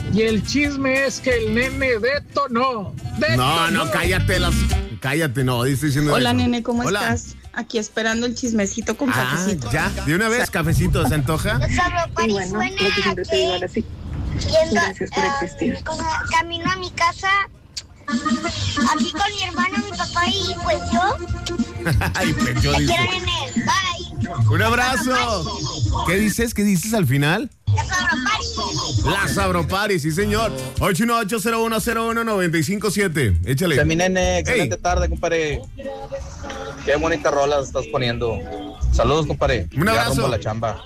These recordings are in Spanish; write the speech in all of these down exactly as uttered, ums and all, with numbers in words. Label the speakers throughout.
Speaker 1: Y el chisme es que el nene detonó.
Speaker 2: No, no, cállate, las, cállate, no, estoy diciendo.
Speaker 3: Hola,
Speaker 2: eso.
Speaker 3: nene, ¿cómo
Speaker 2: Hola.
Speaker 3: estás? Aquí esperando el chismecito con
Speaker 2: Ah,
Speaker 3: cafecito.
Speaker 2: ya, de una vez, cafecito, ¿se antoja?
Speaker 4: Los Sabropari
Speaker 5: Bueno,
Speaker 4: suena
Speaker 5: lo que siempre te digo ahora sí.
Speaker 4: yendo,
Speaker 5: Gracias por
Speaker 4: ah,
Speaker 5: existir.
Speaker 4: con- camino a mi casa, aquí con mi hermano, mi papá y pues yo.
Speaker 2: Ay, pues yo
Speaker 4: Te
Speaker 2: digo.
Speaker 4: quiero, nene. Bye.
Speaker 2: Un abrazo. ¿Qué dices? ¿Qué dices al final?
Speaker 4: Los Sabropari.
Speaker 2: La Sabropari, sí, señor. ocho uno ocho cero uno cero uno nueve cinco siete. Échale.
Speaker 6: Mi nene, excelente
Speaker 2: Hey.
Speaker 6: tarde, compadre. Qué bonita rola estás poniendo. Saludos, compadre.
Speaker 2: Un
Speaker 6: Ya
Speaker 2: abrazo.
Speaker 6: rumbo a la chamba.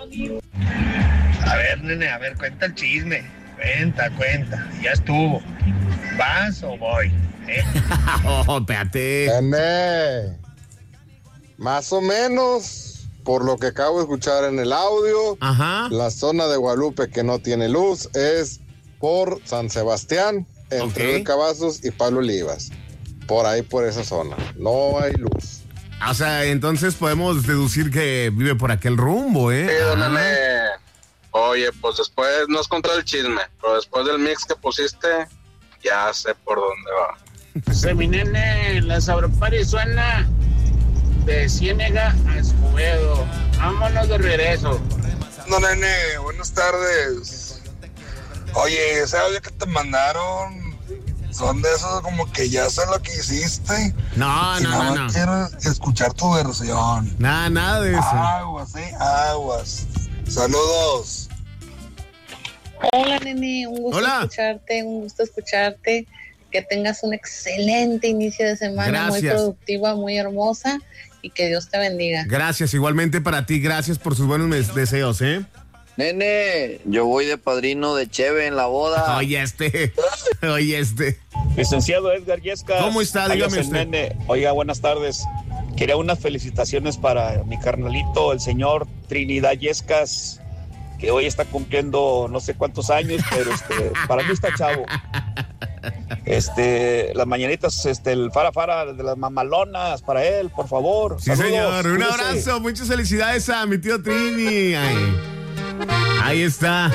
Speaker 7: A ver, nene, a ver, cuenta el chisme. Cuenta, cuenta. Ya estuvo. ¿Vas o voy? ¿Eh?
Speaker 2: Oh, espérate.
Speaker 8: Nene, más o menos, por lo que acabo de escuchar en el audio,
Speaker 2: Ajá.
Speaker 8: la zona de Guadalupe que no tiene luz es por San Sebastián, entre
Speaker 2: Ok.
Speaker 8: Los Cavazos y Pablo Olivas. Por ahí, por esa zona. No hay luz.
Speaker 2: O sea, entonces podemos deducir que vive por aquel rumbo, ¿eh?
Speaker 9: Sí, don
Speaker 2: Ah.
Speaker 9: Nene. Oye, pues después, no es contra el chisme, pero después del mix que pusiste, ya sé por dónde va.
Speaker 1: Se mi nene, la Sabropari suena de Ciénega a Escobedo. Vámonos de regreso.
Speaker 10: No, nene, buenas tardes. Oye, ese audio que te mandaron son de esos como que ya sé lo que hiciste.
Speaker 2: No,
Speaker 10: y
Speaker 2: no,
Speaker 10: nada
Speaker 2: no,
Speaker 10: más
Speaker 2: no.
Speaker 10: quiero escuchar tu versión.
Speaker 2: Nada, nada de eso.
Speaker 10: Aguas, eh, aguas. Saludos.
Speaker 5: Hola, nene, un gusto
Speaker 2: Hola.
Speaker 5: escucharte, un gusto escucharte. Que tengas un excelente inicio de semana, muy
Speaker 2: Gracias.
Speaker 5: productiva, muy hermosa y que Dios te bendiga.
Speaker 2: Gracias, igualmente para ti. Gracias por sus buenos mes- deseos, ¿eh?
Speaker 11: Nene, yo voy de padrino de Cheve en la boda.
Speaker 2: Oye, este. Oye, este.
Speaker 12: Licenciado Edgar Yescas.
Speaker 2: ¿Cómo está?
Speaker 12: alias
Speaker 2: Dígame
Speaker 12: el
Speaker 2: usted.
Speaker 12: Nene. Oiga, buenas tardes. Quería unas felicitaciones para mi carnalito, el señor Trinidad Yescas, que hoy está cumpliendo no sé cuántos años, pero este, para mí está chavo. Este, las mañanitas, este, el fara fara de las mamalonas para él, por favor.
Speaker 2: Sí,
Speaker 12: Saludos,
Speaker 2: señor. Un
Speaker 12: cuídese.
Speaker 2: abrazo. Muchas felicidades a mi tío Trini. Ay. Ahí está.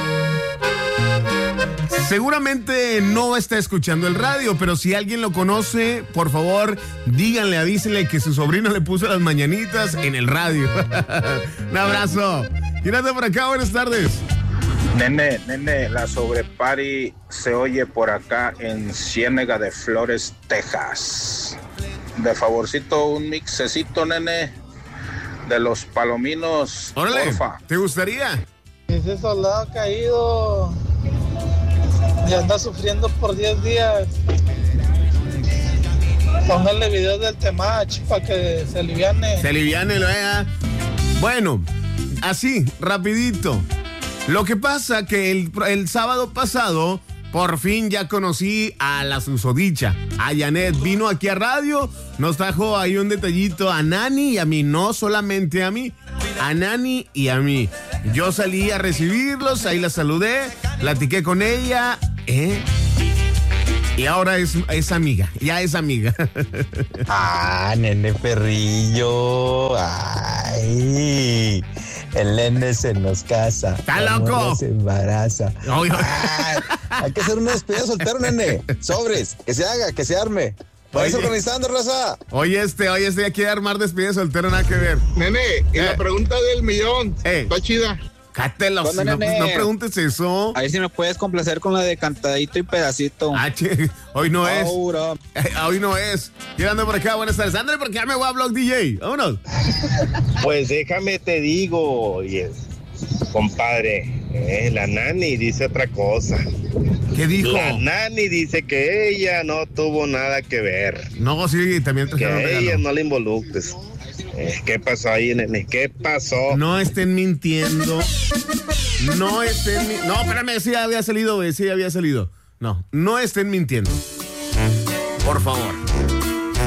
Speaker 2: Seguramente no está escuchando el radio, pero si alguien lo conoce, por favor, díganle, avísenle que su sobrino le puso las mañanitas en el radio. Un abrazo. ¿Quién anda por acá? Buenas tardes.
Speaker 7: Nene, nene, la Sobreparty se oye por acá en Ciénega de Flores, Texas. De favorcito, un mixecito, nene, de los palominos.
Speaker 2: Órale,
Speaker 7: Porfa.
Speaker 2: ¿te gustaría?
Speaker 1: Ese soldado caído ya anda sufriendo por diez días. Póngale videos del Temach para que se aliviane.
Speaker 2: Se aliviane, lo vea. Bueno, así, rapidito. Lo que pasa que el, el sábado pasado, por fin ya conocí a la susodicha, a Janet. Vino aquí a radio, nos trajo ahí un detallito a Nani y a mí, no solamente a mí, a Nani y a mí. Yo salí a recibirlos, ahí la saludé, platiqué con ella, ¿eh? Y ahora es, es amiga, ya es amiga.
Speaker 6: Ah, nene perrillo. Ay. El nene se nos casa.
Speaker 2: ¡Está
Speaker 6: la
Speaker 2: loco!
Speaker 6: morra se embaraza.
Speaker 2: Oye.
Speaker 6: Ay, hay que hacer una despedida soltero, nene. Sobres, que se haga, que se arme. Vais
Speaker 2: Oye.
Speaker 6: organizando, raza.
Speaker 2: Oye, este, oye, este, ya quiere armar despedida de soltero, nada que ver.
Speaker 10: Nene, y
Speaker 2: Eh.
Speaker 10: la pregunta del millón.
Speaker 2: Eh.
Speaker 10: Está chida.
Speaker 2: Cátelo,
Speaker 6: ¿Cuándo,
Speaker 2: si no,
Speaker 6: nene?
Speaker 2: no preguntes eso.
Speaker 6: A ver si me puedes complacer con la de cantadito y pedacito.
Speaker 2: Ah, che, hoy no es.
Speaker 6: Ahora.
Speaker 2: Eh, hoy no es. ¿Quién anda por acá? Buenas tardes. Ándale por acá, me voy a Blog D J. Vámonos.
Speaker 7: Pues déjame te digo, oye, compadre, eh, la Nani dice otra cosa.
Speaker 2: ¿Qué dijo?
Speaker 7: La Nani dice que ella no tuvo nada que ver,
Speaker 2: No, sí, también
Speaker 7: que
Speaker 2: trajeron
Speaker 7: a ella
Speaker 2: regalo.
Speaker 7: no le involucres. Eh, ¿Qué pasó ahí, nene? ¿Qué pasó?
Speaker 2: No estén mintiendo. No estén mintiendo. No, espérame, sí había salido, güey. Sí había salido. No, no estén mintiendo. Por favor.